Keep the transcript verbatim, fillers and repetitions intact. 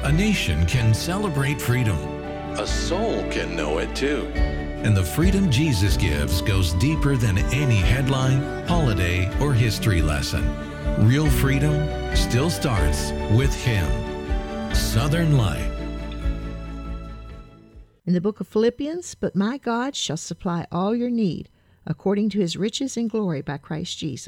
A nation can celebrate freedom. A soul can know it too. And the freedom Jesus gives goes deeper than any headline, holiday, or history lesson. Real freedom still starts with Him. Southern Light. In the book of Philippians, "But my God shall supply all your need, according to His riches in glory by Christ Jesus."